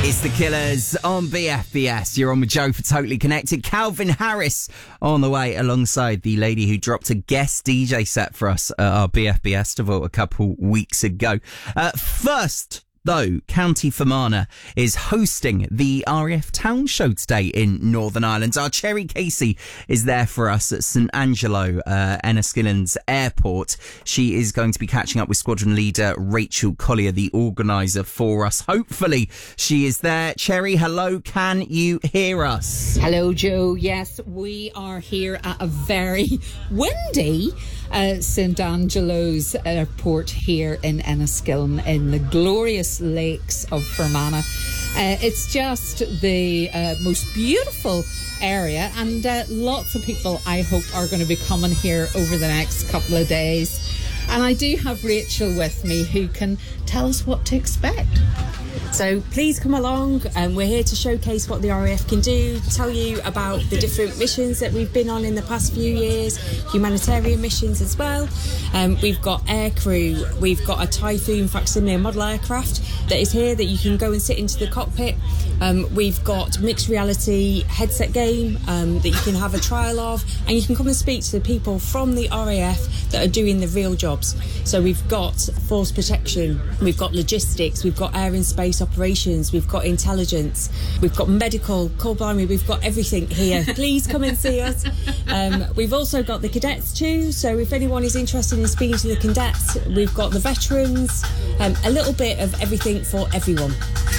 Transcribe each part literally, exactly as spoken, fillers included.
It's The Killers on B F B S. You're on with Joe for Totally Connected. Calvin Harris on the way alongside the lady who dropped a guest D J set for us at our B F B S Festival a couple weeks ago. Uh, first, though, County Fermanagh is hosting the R A F Town Show today in Northern Ireland. Our Cherry Casey is there for us at St Angelo, uh, Enniskillen's airport. She is going to be catching up with squadron leader Rachel Collier, the organiser for us. Hopefully she is there. Cherry, hello, can you hear us? Hello, Joe. Yes, we are here at a very windy uh, St Angelo's airport here in Enniskillen in the glorious lakes of Fermanagh. Uh, it's just the uh, most beautiful area, and uh, lots of people, I hope, are going to be coming here over the next couple of days. And I do have Rachel with me who can tell us what to expect. So please come along, and um, we're here to showcase what the R A F can do, tell you about the different missions that we've been on in the past few years, humanitarian missions as well. Um, we've got air crew, we've got a Typhoon facsimile model aircraft that is here that you can go and sit into the cockpit. Um, we've got mixed reality headset game um, that you can have a trial of, and you can come and speak to the people from the R A F that are doing the real jobs. So we've got force protection, we've got logistics, we've got air and space operations, we've got intelligence, we've got medical, call blimey, we've got everything here. Please come and see us. Um, we've also got the cadets too, so if anyone is interested in speaking to the cadets, we've got the veterans, um, a little bit of everything for everyone.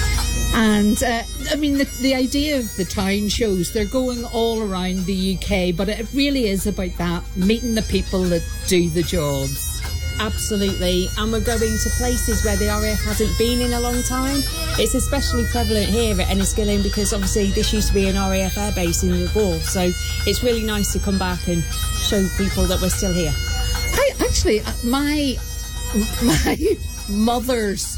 And uh, I mean, the, the idea of the town shows, they're going all around the U K, but it really is about that, meeting the people that do the jobs. Absolutely, and we're going to places where the R A F hasn't been in a long time. It's especially prevalent here at Enniskillen because obviously this used to be an R A F airbase in the war, so it's really nice to come back and show people that we're still here. I actually, my my mother's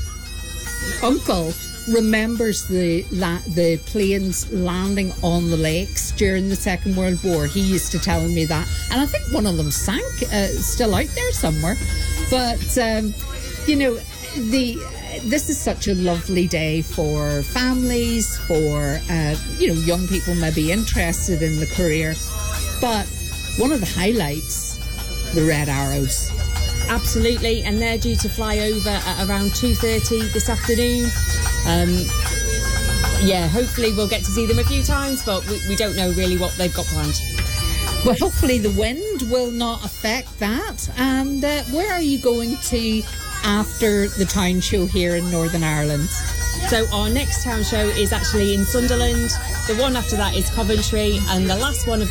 uncle remembers the la- the planes landing on the lakes during the Second World War. He used to tell me that, and I think one of them sank, uh, still out there somewhere. But um, you know, the this is such a lovely day for families, for uh, you know, young people maybe interested in the career. But one of the highlights, the Red Arrows. Absolutely, and they're due to fly over at around two thirty this afternoon. Um, yeah, hopefully we'll get to see them a few times, but we, we don't know really what they've got planned. Well, hopefully the wind will not affect that. And uh, where are you going to after the town show here in Northern Ireland? So our next town show is actually in Sunderland. The one after that is Coventry, and the last one of